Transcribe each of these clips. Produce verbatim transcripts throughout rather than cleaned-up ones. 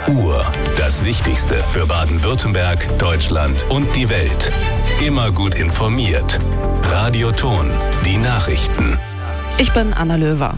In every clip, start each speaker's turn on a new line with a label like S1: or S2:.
S1: Uhr. Das Wichtigste für Baden-Württemberg, Deutschland und die Welt. Immer gut informiert. Radio Ton. Die Nachrichten.
S2: Ich bin Anna Löwer.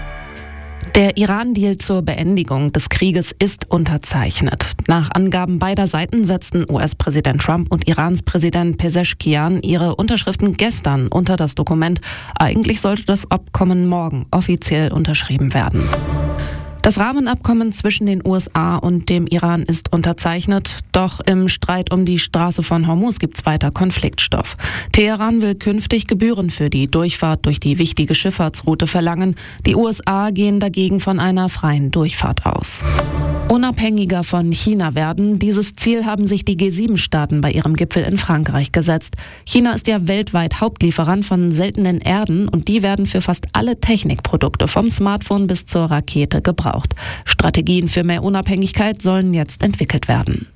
S2: Der Iran-Deal zur Beendigung des Krieges ist unterzeichnet. Nach Angaben beider Seiten setzten U S-Präsident Trump und Irans Präsident Pezeshkian ihre Unterschriften gestern unter das Dokument. Eigentlich sollte das Abkommen morgen offiziell unterschrieben werden. Das Rahmenabkommen zwischen den U S A und dem Iran ist unterzeichnet, doch im Streit um die Straße von Hormuz gibt es weiter Konfliktstoff. Teheran will künftig Gebühren für die Durchfahrt durch die wichtige Schifffahrtsroute verlangen. Die U S A gehen dagegen von einer freien Durchfahrt aus. Unabhängiger von China werden, dieses Ziel haben sich die G sieben Staaten bei ihrem Gipfel in Frankreich gesetzt. China ist ja weltweit Hauptlieferant von seltenen Erden und die werden für fast alle Technikprodukte vom Smartphone bis zur Rakete gebraucht. Strategien für mehr Unabhängigkeit sollen jetzt entwickelt werden.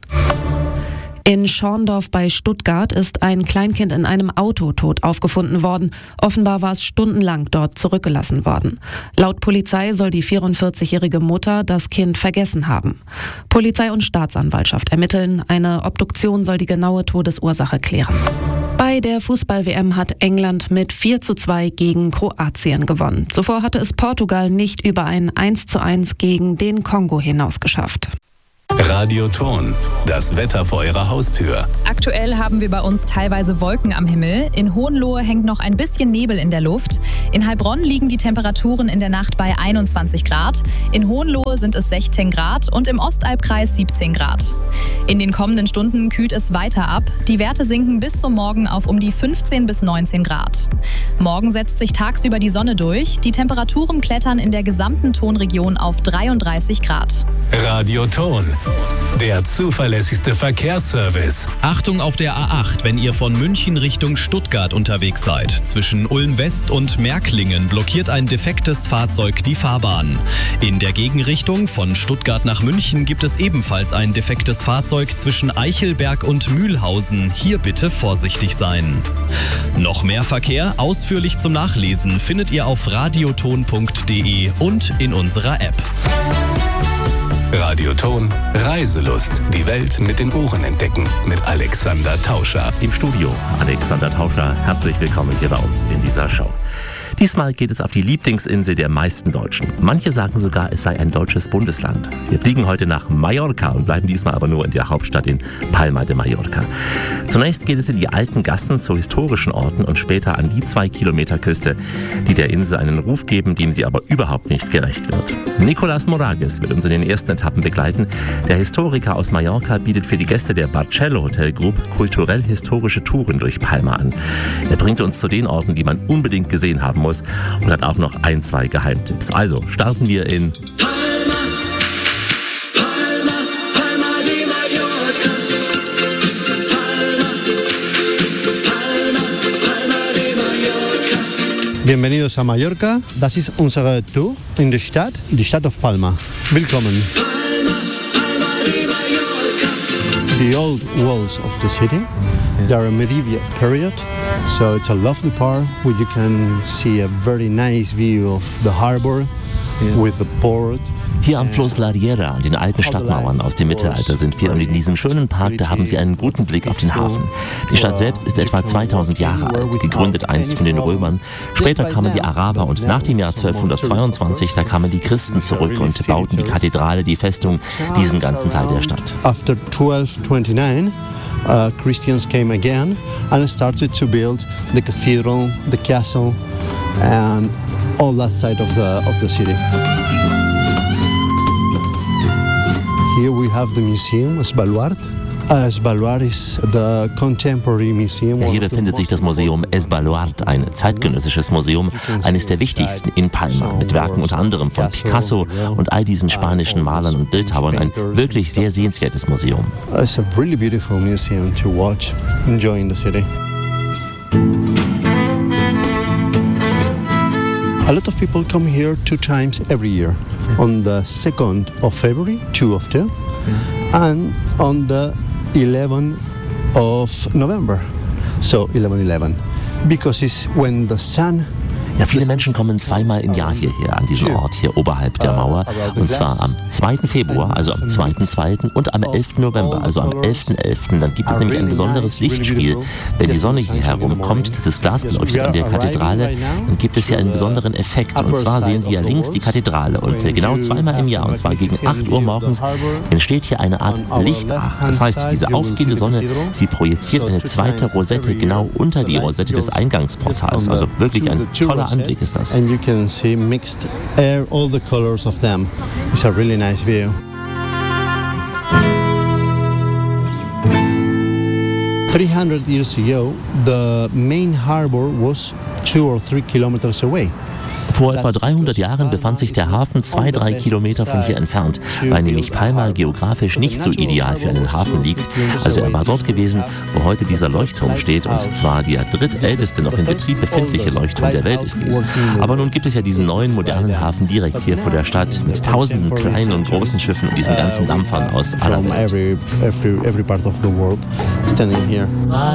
S2: In Schorndorf bei Stuttgart ist ein Kleinkind in einem Auto tot aufgefunden worden. Offenbar war es stundenlang dort zurückgelassen worden. Laut Polizei soll die vierundvierzigjährige Mutter das Kind vergessen haben. Polizei und Staatsanwaltschaft ermitteln. Eine Obduktion soll die genaue Todesursache klären. Bei der Fußball-W M hat England mit vier zu zwei gegen Kroatien gewonnen. Zuvor hatte es Portugal nicht über ein eins zu eins gegen den Kongo hinaus geschafft.
S1: Radio Ton, das Wetter vor Ihrer Haustür.
S3: Aktuell haben wir bei uns teilweise Wolken am Himmel. In Hohenlohe hängt noch ein bisschen Nebel in der Luft. In Heilbronn liegen die Temperaturen in der Nacht bei einundzwanzig Grad. In Hohenlohe sind es sechzehn Grad und im Ostalbkreis siebzehn Grad. In den kommenden Stunden kühlt es weiter ab. Die Werte sinken bis zum Morgen auf um die fünfzehn bis neunzehn Grad. Morgen setzt sich tagsüber die Sonne durch. Die Temperaturen klettern in der gesamten Tonregion auf dreiunddreißig Grad.
S1: Radio Ton, der zuverlässigste Verkehrsservice.
S4: Achtung auf der A acht, wenn ihr von München Richtung Stuttgart unterwegs seid. Zwischen Ulm West und Märklingen blockiert ein defektes Fahrzeug die Fahrbahn. In der Gegenrichtung von Stuttgart nach München gibt es ebenfalls ein defektes Fahrzeug zwischen Eichelberg und Mühlhausen. Hier bitte vorsichtig sein. Noch mehr Verkehr, ausführlich zum Nachlesen, findet ihr auf radioton punkt de und in unserer App.
S1: Radio Ton, Reiselust. Die Welt mit den Ohren entdecken. Mit Alexander Tauscher.
S5: Im Studio Alexander Tauscher. Herzlich willkommen hier bei uns in dieser Show. Diesmal geht es auf die Lieblingsinsel der meisten Deutschen. Manche sagen sogar, es sei ein deutsches Bundesland. Wir fliegen heute nach Mallorca und bleiben diesmal aber nur in der Hauptstadt in Palma de Mallorca. Zunächst geht es in die alten Gassen zu historischen Orten und später an die zwei Kilometer Küste, die der Insel einen Ruf geben, dem sie aber überhaupt nicht gerecht wird. Nicolás Moragues wird uns in den ersten Etappen begleiten. Der Historiker aus Mallorca bietet für die Gäste der Barcello Hotel Group kulturell-historische Touren durch Palma an. Er bringt uns zu den Orten, die man unbedingt gesehen haben muss, und hat auch noch ein, zwei Geheimtipps. Also starten wir in
S6: Palma, Palma, Palma de Mallorca. Palma, Palma, Palma de Mallorca.
S7: Bienvenidos a Mallorca. Das ist unsere Tour in der Stadt, die Stadt of Palma. Willkommen.
S6: Palma, Palma de Mallorca.
S7: The old walls of the city. They are a medieval period. So it's a lovely part where you can see a very nice view of the harbor with the port.
S5: Hier am Fluss La Riera, an den alten Stadtmauern aus dem Mittelalter sind wir, und in diesem schönen Park, da haben Sie einen guten Blick auf den Hafen. Die Stadt selbst ist etwa zweitausend Jahre alt, gegründet einst von den Römern. Später kamen die Araber und nach dem Jahr zwölfhundertzweiundzwanzig, da kamen die Christen zurück und bauten die Kathedrale, die Festung, diesen ganzen Teil der Stadt.
S7: After twelve twenty-nine, uh, Christians came again and started to build the cathedral, the castle and all that side of the of the city. Here we have the museum, Es Baluard. Es Baluard is the contemporary museum.
S5: Ja, hier befindet sich das Museum Es Baluard, ein zeitgenössisches Museum, eines der wichtigsten in Palma, mit Werken unter anderem von Picasso und all diesen spanischen Malern und Bildhauern. Ein wirklich sehr sehenswertes Museum.
S7: It's a really beautiful museum to watch, enjoying the city. A lot of people come here two times every year. On the second of February, two of two, and on the eleventh of November, so eleven eleven, because it's when the sun
S5: Ja, viele Menschen kommen zweimal im Jahr hierher, an diesen Ort hier oberhalb der Mauer. Und zwar am zweiten Februar, also am zweiten zweiten und am elften November, also am elften elften Dann gibt es nämlich ein besonderes Lichtspiel. Wenn die Sonne hier herumkommt, dieses Glas beleuchtet an der Kathedrale, dann gibt es hier einen besonderen Effekt. Und zwar sehen Sie ja links die Kathedrale. Und genau zweimal im Jahr, und zwar gegen acht Uhr morgens, entsteht hier eine Art Lichtach. Das heißt, diese aufgehende Sonne, sie projiziert eine zweite Rosette genau unter die Rosette des Eingangsportals. Also wirklich ein toller Anblick ist das.
S7: And you can see mixed air, all the colors of them. It's a really nice view. three hundred years ago, the main harbor was two or three kilometers away.
S5: Vor etwa dreihundert Jahren befand sich der Hafen zwei, drei Kilometer von hier entfernt, weil nämlich Palma geografisch nicht so ideal für einen Hafen liegt. Also er war dort gewesen, wo heute dieser Leuchtturm steht, und zwar der drittälteste noch in Betrieb befindliche Leuchtturm der Welt ist dies. Aber nun gibt es ja diesen neuen modernen Hafen direkt hier vor der Stadt mit tausenden kleinen und großen Schiffen und diesen ganzen Dampfern aus aller Welt.